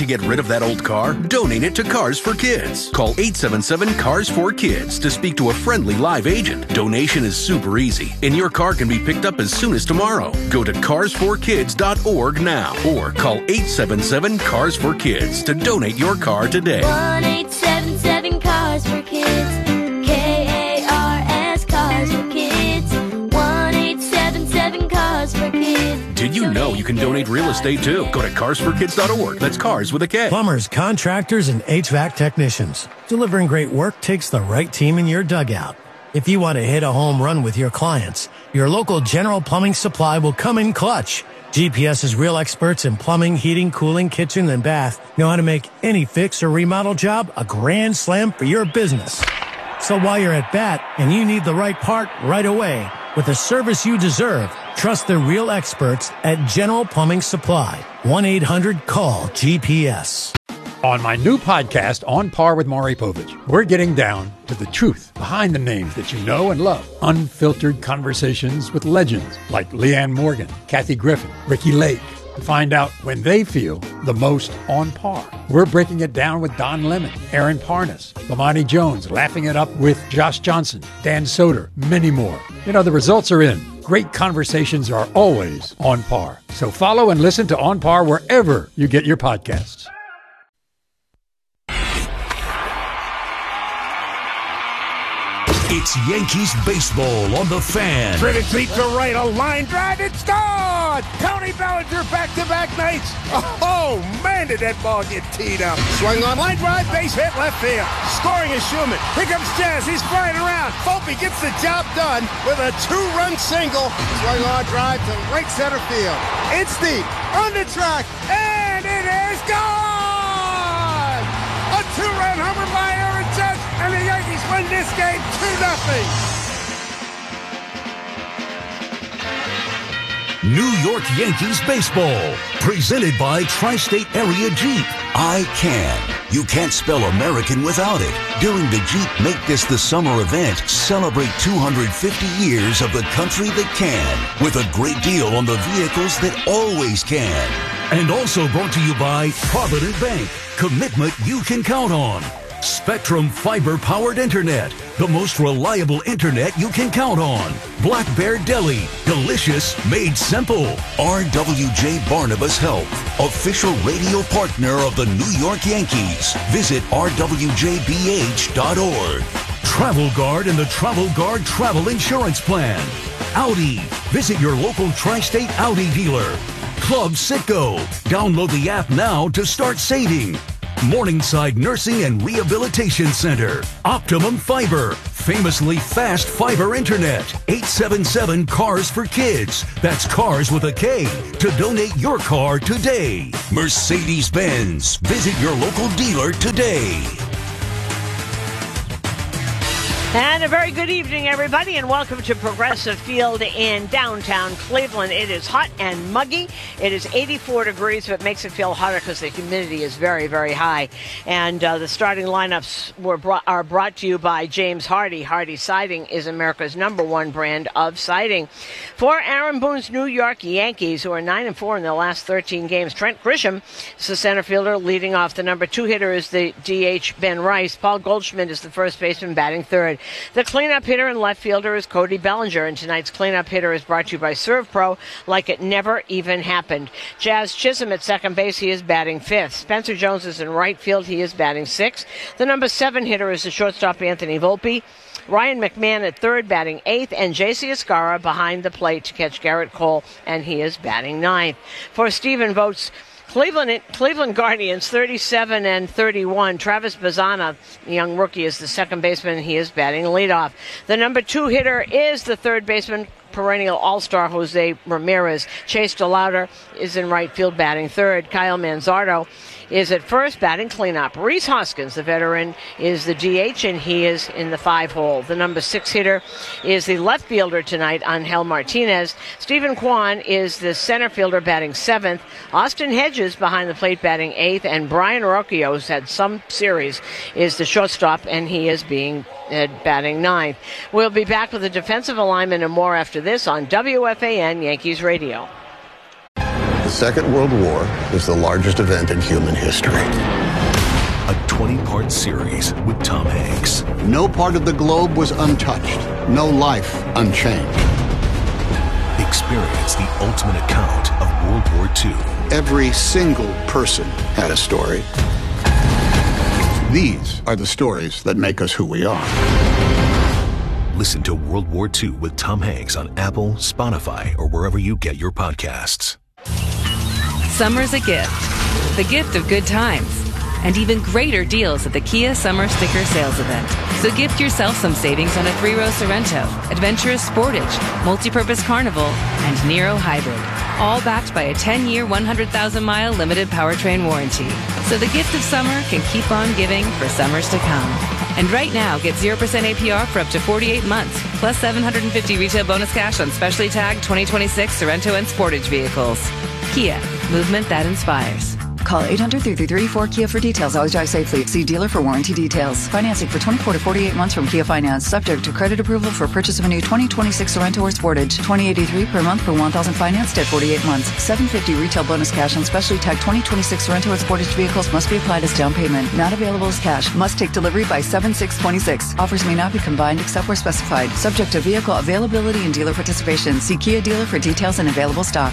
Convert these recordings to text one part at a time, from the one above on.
get rid of that old car? Donate it to Cars for Kids. Call 877-CARS4KIDS to speak to a friendly live agent. Donation is super easy, and your car can be picked up as soon as tomorrow. Go to carsforkids.org now or call 877-CARS4KIDS to donate your car today. 1-877-CARS4KIDS. KARS Cars for Kids. 1-877-CARS4KIDS. Did you know you can donate real estate too? Go to carsforkids.org. That's cars with a K. Plumbers, contractors, and HVAC technicians. Delivering great work takes the right team in your dugout. If you want to hit a home run with your clients, your local General Plumbing Supply will come in clutch. GPS's real experts in plumbing, heating, cooling, kitchen, and bath know how to make any fix or remodel job a grand slam for your business. So while you're at bat and you need the right part right away, with the service you deserve, trust the real experts at General Plumbing Supply. 1-800-CALL-GPS. On my new podcast, On Par with Maury Povich, we're getting down to the truth behind the names that you know and love. Unfiltered conversations with legends like Leanne Morgan, Kathy Griffin, Ricky Lake, to find out when they feel the most on par. We're breaking it down with Don Lemon, Aaron Parnas, Lamani Jones, laughing it up with Josh Johnson, Dan Soder, many more. You know, the results are in. Great conversations are always on par. So follow and listen to On Par wherever you get your podcasts. It's Yankees baseball on the Fan. Driven deep to right, a line drive, it's gone! Tony Bellinger back-to-back nights. Oh, man, did that ball get teed up. Swung on line drive, base hit left field. Scoring is Schumann. Here comes Jazz, he's flying around. Volpe gets the job done with a two-run single. Swung on drive to right center field. It's deep, on the track, and it is gone! A two-run homer by Aaron Judge, and the Yankees win this game 2-0. New York Yankees baseball, presented by Tri-State Area Jeep. I Can. You can't spell American without it. During the Jeep Make This the Summer event, celebrate 250 years of the country that can, with a great deal on the vehicles that always can. And also brought to you by Provident Bank. Commitment you can count on. Spectrum fiber-powered internet, the most reliable internet you can count on. Black Bear Deli, delicious made simple. RWJ Barnabas Health, official radio partner of the New York Yankees. Visit rwjbh.org. Travel Guard and the Travel Guard Travel Insurance Plan. Audi, visit your local Tri-State Audi dealer. Club Citgo, download the app now to start saving. Morningside Nursing and Rehabilitation Center. Optimum Fiber. Famously fast fiber internet. 877-CARS-FOR-KIDS. That's cars with a K. To donate your car today. Mercedes-Benz. Visit your local dealer today. And a very good evening, everybody, and welcome to Progressive Field in downtown Cleveland. It is hot and muggy. It is 84 degrees, but it makes it feel hotter because the humidity is very, very high. And the starting lineups are brought to you by James Hardy. Hardy Siding is America's #1 brand of siding. For Aaron Boone's New York Yankees, who are 9-4 in their last 13 games, Trent Grisham is the center fielder. Leading off, the #2 hitter is the DH Ben Rice. Paul Goldschmidt is the first baseman, batting third. The cleanup hitter and left fielder is Cody Bellinger, and tonight's cleanup hitter is brought to you by ServPro, like it never even happened. Jazz Chisholm at second base, he is batting fifth. Spencer Jones is in right field, he is batting sixth. The #7 hitter is the shortstop Anthony Volpe. Ryan McMahon at third, batting eighth, and J.C. Escarra behind the plate to catch Garrett Cole, and he is batting ninth. For Stephen Votes, Cleveland Guardians, 37-31. Travis Bazzana, the young rookie, is the second baseman. He is batting leadoff. The #2 hitter is the third baseman, perennial all-star Jose Ramirez. Chase DeLauder is in right field, batting third. Kyle Manzardo is at first, batting cleanup. Rhys Hoskins, the veteran, is the DH, and he is in the 5-hole. The #6 hitter is the left fielder tonight, Angel Martinez. Stephen Kwan is the center fielder, batting 7th. Austin Hedges behind the plate, batting 8th. And Brian Rocchio, who's had some series, is the shortstop, and he is batting 9th. We'll be back with the defensive alignment and more after this on WFAN Yankees Radio. Second World War is the largest event in human history. A 20-part series with Tom Hanks. No part of the globe was untouched. No life unchanged. Experience the ultimate account of World War II. Every single person had a story. These are the stories that make us who we are. Listen to World War II with Tom Hanks on Apple, Spotify, or wherever you get your podcasts. Summer's a gift. The gift of good times. And even greater deals at the Kia Summer Sticker Sales Event. So gift yourself some savings on a 3-row Sorrento, Adventurous Sportage, Multi-Purpose Carnival, and Nero Hybrid. All backed by a 10-year, 100,000-mile limited powertrain warranty. So the gift of summer can keep on giving for summers to come. And right now, get 0% APR for up to 48 months, plus $750 retail bonus cash on specially tagged 2026 Sorrento and Sportage vehicles. Kia, movement that inspires. Call 800-333-4KIA for details. Always drive safely. See dealer for warranty details. Financing for 24 to 48 months from Kia Finance. Subject to credit approval for purchase of a new 2026 Sorrento or Sportage. $20.83 per month for 1,000 financed at 48 months. $750 retail bonus cash on specially tagged 2026 Sorrento or Sportage vehicles must be applied as down payment. Not available as cash. Must take delivery by 7/6/26. Offers may not be combined except where specified. Subject to vehicle availability and dealer participation. See Kia dealer for details and available stock.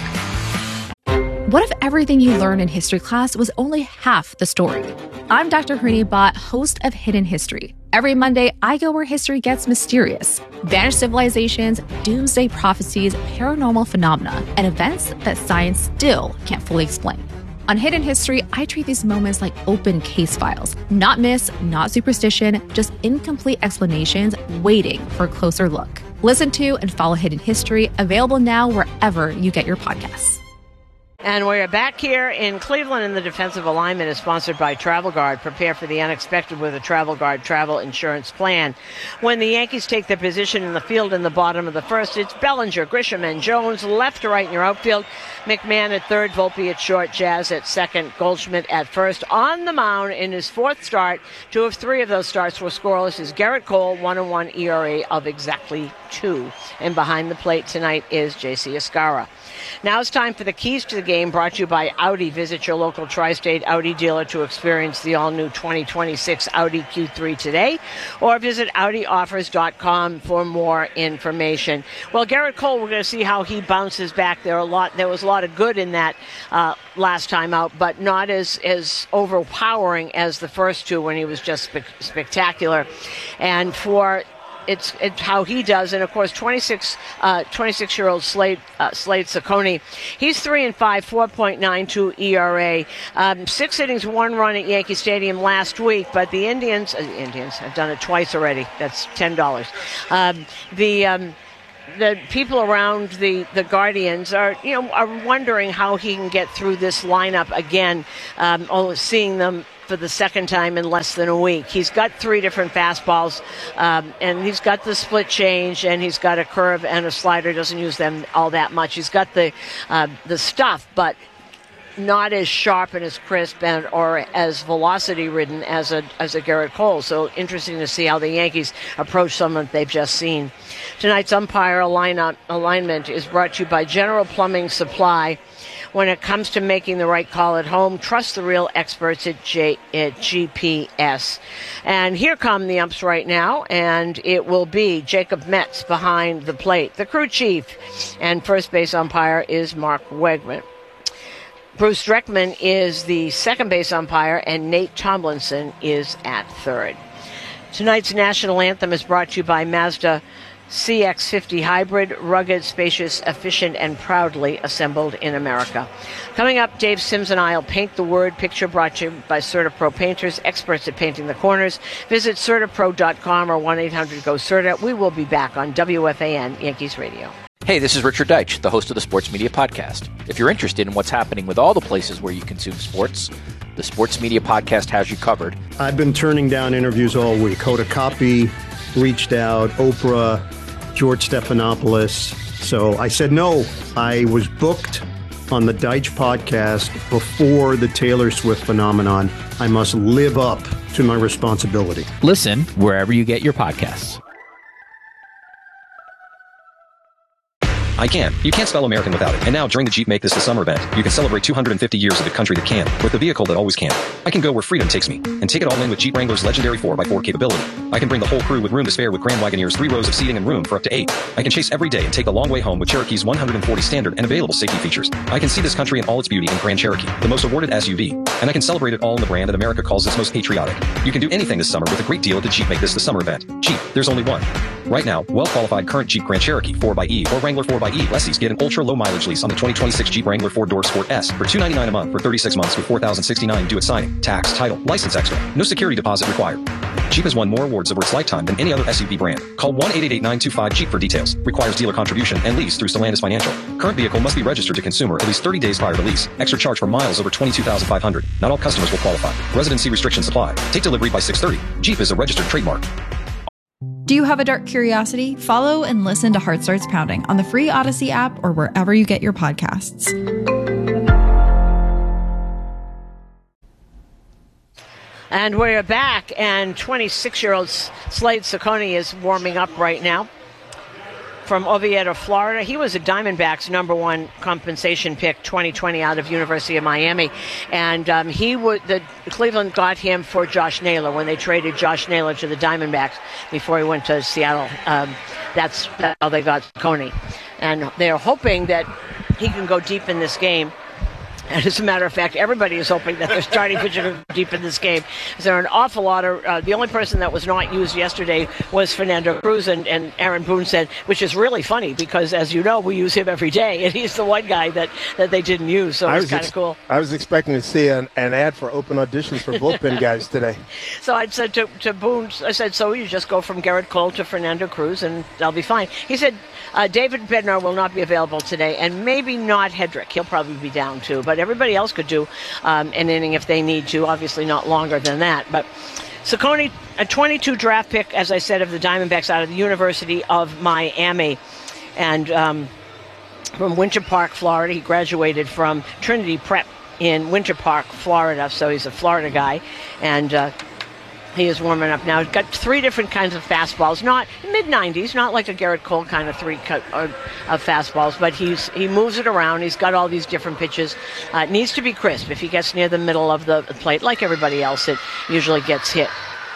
What if everything you learned in history class was only half the story? I'm Dr. Harini Bhatt, host of Hidden History. Every Monday, I go where history gets mysterious. Vanished civilizations, doomsday prophecies, paranormal phenomena, and events that science still can't fully explain. On Hidden History, I treat these moments like open case files. Not myths, not superstition, just incomplete explanations waiting for a closer look. Listen to and follow Hidden History, available now wherever you get your podcasts. And we're back here in Cleveland, and the defensive alignment is sponsored by Travel Guard. Prepare for the unexpected with a Travel Guard travel insurance plan. When the Yankees take their position in the field in the bottom of the first, it's Bellinger, Grisham, and Jones left to right in your outfield. McMahon at third, Volpe at short, Jazz at second, Goldschmidt at first. On the mound in his fourth start, 2 of 3 of those starts were scoreless, is Garrett Cole, 1-1 ERA of exactly 2. And behind the plate tonight is J.C. Escara. Now it's time for the keys to the game, brought to you by Audi. Visit your local Tri-State Audi dealer to experience the all-new 2026 Audi Q3 today, or visit AudiOffers.com for more information. Well, Garrett Cole, we're going to see how he bounces back. There was a lot of good in that last time out, but not as overpowering as the first 2 when he was just spectacular. And for it's how he does, and of course 26-year-old Slade Cecconi, he's 3-5, 4.92 ERA, 6 innings, 1 run at Yankee Stadium last week. But the Indians have done it twice already. That's $10. The people around the Guardians are wondering how he can get through this lineup again. Seeing them for the second time in less than a week. He's got 3 different fastballs, and he's got the split change, and he's got a curve and a slider. Doesn't use them all that much. He's got the stuff, but not as sharp and as crisp or as velocity-ridden as a Garrett Cole. So interesting to see how the Yankees approach someone they've just seen. Tonight's umpire alignment is brought to you by General Plumbing Supply. When it comes to making the right call at home, trust the real experts at GPS. And here come the umps right now, and it will be Jacob Metz behind the plate, the crew chief, and first base umpire is Mark Wegman. Bruce Dreckman is the second base umpire, and Nate Tomlinson is at third. Tonight's national anthem is brought to you by Mazda CX-50 Hybrid, rugged, spacious, efficient, and proudly assembled in America. Coming up, Dave Sims and I will paint the word picture, brought to you by CertaPro Painters, experts at painting the corners. Visit CertaPro.com or 1-800-GO-CERTA. We will be back on WFAN Yankees Radio. Hey, this is Richard Deitch, the host of the Sports Media Podcast. If you're interested in what's happening with all the places where you consume sports, the Sports Media Podcast has you covered. I've been turning down interviews all week. Hoda Kotb reached out, Oprah, George Stephanopoulos. So I said no. I was booked on the Deitch podcast before the Taylor Swift phenomenon. I must live up to my responsibility. Listen wherever you get your podcasts. I can. You can't spell American without it. And now, during the Jeep Make This the Summer event, you can celebrate 250 years of the country that can, with the vehicle that always can. I can go where freedom takes me, and take it all in with Jeep Wrangler's legendary 4x4 capability. I can bring the whole crew with room to spare with Grand Wagoneer's 3 rows of seating and room for up to 8. I can chase every day and take the long way home with Cherokee's 140 standard and available safety features. I can see this country in all its beauty in Grand Cherokee, the most awarded SUV. And I can celebrate it all in the brand that America calls its most patriotic. You can do anything this summer with a great deal at the Jeep Make This the Summer event. Jeep, there's only one. Right now, well-qualified current Jeep Grand Cherokee 4xe or Wrangler 4xe lessees get an ultra-low mileage lease on the 2026 Jeep Wrangler 4-Door Sport S for $299 a month for 36 months with $4,069 due at signing. Tax, title, license extra. No security deposit required. Jeep has won more awards over its lifetime than any other SUV brand. Call 1-888-925-JEEP for details. Requires dealer contribution and lease through Stellantis Financial. Current vehicle must be registered to consumer at least 30 days prior to lease. Extra charge for miles over 22,500. Not all customers will qualify. Residency restrictions apply. Take delivery by 6/30. Jeep is a registered trademark. Do you have a dark curiosity? Follow and listen to Heart Starts Pounding on the free Odyssey app or wherever you get your podcasts. And we're back, and 26-year-old Slade Cecconi is warming up right now from Oviedo, Florida. He was a Diamondbacks #1 compensation pick 2020 out of University of Miami. And Cleveland got him for Josh Naylor when they traded Josh Naylor to the Diamondbacks before he went to Seattle. That's how they got Cecconi. And they're hoping that he can go deep in this game. And as a matter of fact, everybody is hoping that they're starting pitcher deep in this game. There are an awful lot of, the only person that was not used yesterday was Fernando Cruz, and Aaron Boone said, which is really funny because, as you know, we use him every day, and he's the one guy that they didn't use, so it's kind of cool. I was expecting to see an ad for open auditions for bullpen guys today. So I said to Boone, I said, so you just go from Garrett Cole to Fernando Cruz, and they'll be fine. He said, David Bednar will not be available today, and maybe not Hedrick. He'll probably be down too, but everybody else could do an inning if they need to, obviously not longer than that. But Cecconi, a 22 draft pick, as I said, of the Diamondbacks out of the University of Miami, and from Winter Park, Florida. He graduated from Trinity Prep in Winter Park, Florida, so he's a Florida guy, and he is warming up now. He's got 3 different kinds of fastballs, not mid-90s, not like a Garrett Cole kind of 3 cut of fastballs, but he moves it around. He's got all these different pitches. It needs to be crisp. If he gets near the middle of the plate, like everybody else, it usually gets hit.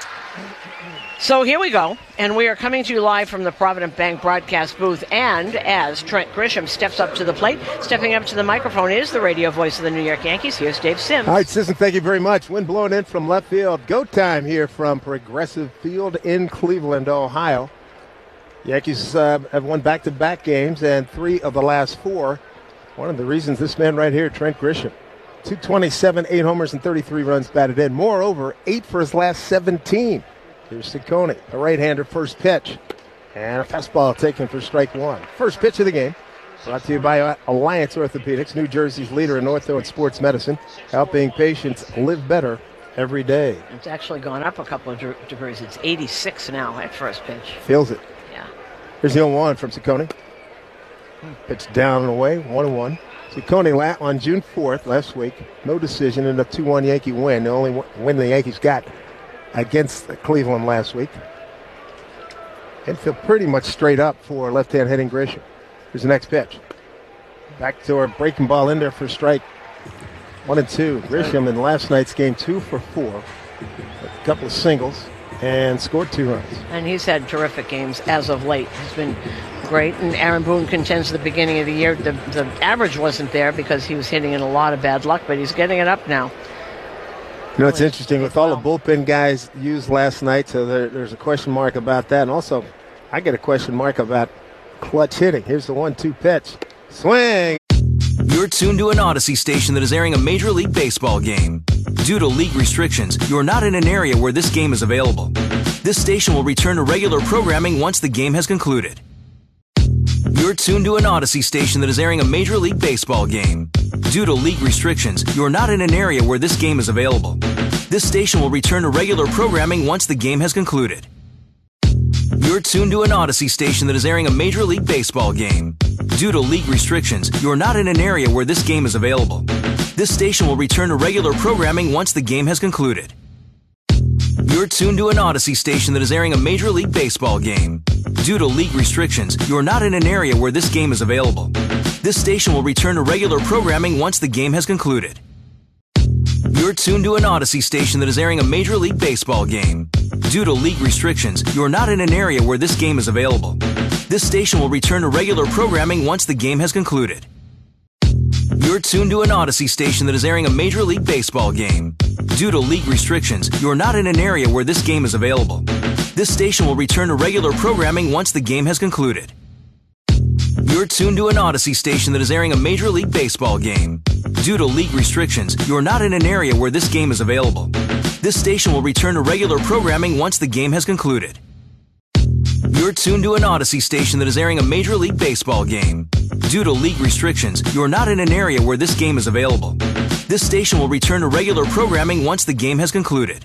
So here we go, and we are coming to you live from the Provident Bank broadcast booth, and as Trent Grisham steps up to the plate, stepping up to the microphone is the radio voice of the New York Yankees. Here's Dave Sims. All right, Sisson, thank you very much. Wind blowing in from left field. Go time here from Progressive Field in Cleveland, Ohio. Yankees have won back-to-back games, and 3 of the last 4. One of the reasons this man right here, Trent Grisham, 227, 8 homers, and 33 runs batted in. Moreover, 8 for his last 17. Here's Cecconi, a right-hander, first pitch. And a fastball taken for strike 1. First pitch of the game. Brought to you by Alliance Orthopedics, New Jersey's leader in ortho and sports medicine, helping patients live better every day. It's actually gone up a couple of degrees. It's 86 now at first pitch. Feels it. Yeah. Here's the 0-1 from Cecconi. Pitch down and away, 1-1. Cecconi on June 4th last week, no decision in a 2-1 Yankee win, the only win the Yankees got against Cleveland last week. Infield pretty much straight up for left-hand hitting Grisham. Here's the next pitch. Back to our breaking ball in there for strike 1-2. Grisham in last night's game 2 for 4. A couple of singles and scored 2 runs. And he's had terrific games as of late. He's been great. And Aaron Boone contends at the beginning of the year the average wasn't there because he was hitting in a lot of bad luck, but he's getting it up now. You know, it's interesting with all the bullpen guys used last night, so there's a question mark about that. And also, I get a question mark about clutch hitting. Here's the 1-2 pitch. Swing! You're tuned to an Odyssey station that is airing a Major League Baseball game. Due to league restrictions, you're not in an area where this game is available. This station will return to regular programming once the game has concluded. You're tuned to an Odyssey station that is airing a Major League Baseball game. Due to league restrictions, you're not in an area where this game is available. This station will return to regular programming once the game has concluded. You're tuned to an Odyssey station that is airing a Major League Baseball game. Due to league restrictions, you're not in an area where this game is available. This station will return to regular programming once the game has concluded. You're tuned to an Odyssey station that is airing a Major League Baseball game. Due to league restrictions, you are not in an area where this game is available. This station will return to regular programming once the game has concluded. You're tuned to an Odyssey station that is airing a Major League Baseball game. Due to league restrictions, you are not in an area where this game is available. This station will return to regular programming once the game has concluded. You're tuned to an Odyssey station that is airing a Major League Baseball game. Due to league restrictions, you are not in an area where this game is available. This station will return to regular programming once the game has concluded. You're tuned to an Odyssey station that is airing a Major League Baseball game. Due to league restrictions, you are not in an area where this game is available. This station will return to regular programming once the game has concluded. You're tuned to an Odyssey station that is airing a Major League Baseball game. Due to league restrictions, you are not in an area where this game is available. This station will return to regular programming once the game has concluded.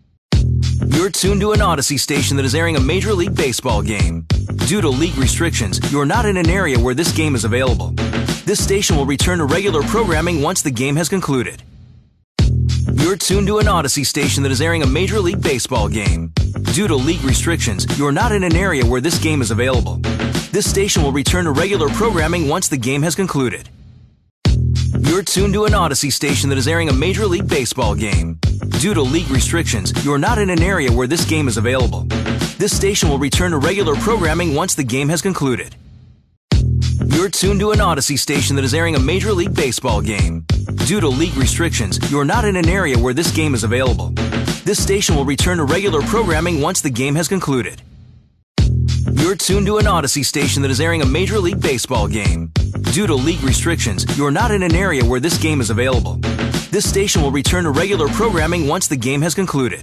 You're tuned to an Odyssey station that is airing a Major League Baseball game. Due to league restrictions, you are not in an area where this game is available. This station will return to regular programming once the game has concluded. You're tuned to an Odyssey station that is airing a Major League Baseball game. Due to league restrictions, you are not in an area where this game is available. This station will return to regular programming once the game has concluded. You're tuned to an Odyssey station that is airing a Major League Baseball game. Due to league restrictions, you are not in an area where this game is available. This station will return to regular programming once the game has concluded. You're tuned to an Odyssey station that is airing a Major League Baseball game. Due to league restrictions, you are not in an area where this game is available. This station will return to regular programming once the game has concluded. You're tuned to an Odyssey station that is airing a Major League Baseball game. Due to league restrictions, you are not in an area where this game is available. This station will return to regular programming once the game has concluded.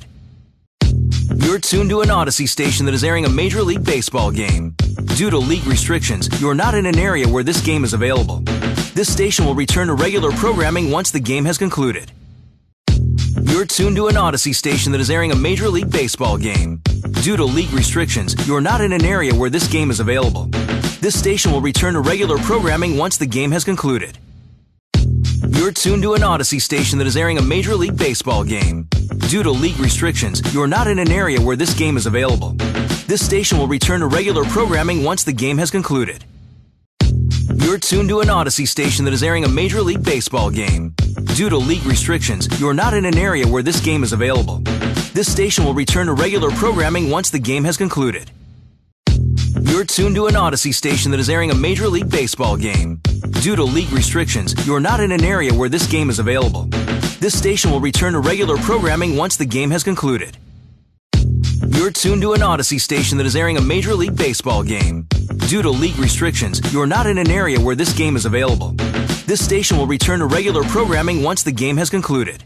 You're tuned to an Odyssey station that is airing a Major League Baseball game. Due to league restrictions, you are not in an area where this game is available. This station will return to regular programming once the game has concluded. You're tuned to an Odyssey station that is airing a Major League Baseball game. Due to league restrictions, you are not in an area where this game is available. This station will return to regular programming once the game has concluded. You're tuned to an Odyssey station that is airing a Major League Baseball game. Due to league restrictions, you are not in an area where this game is available. This station will return to regular programming once the game has concluded. You're tuned to an Odyssey station that is airing a Major League Baseball game. Due to league restrictions, you are not in an area where this game is available. This station will return to regular programming once the game has concluded. You're tuned to an Odyssey station that is airing a Major League Baseball game. Due to league restrictions, you are not in an area where this game is available. This station will return to regular programming once the game has concluded. You're tuned to an Odyssey station that is airing a Major League Baseball game. Due to league restrictions, you are not in an area where this game is available. This station will return to regular programming once the game has concluded.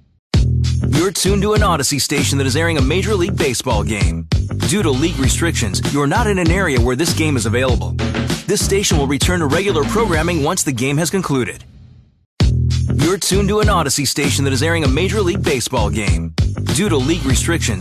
You're tuned to an Odyssey station that is airing a Major League Baseball game. Due to league restrictions, you are not in an area where this game is available. This station will return to regular programming once the game has concluded. You're tuned to an Odyssey station that is airing a Major League Baseball game. Due to league restrictions,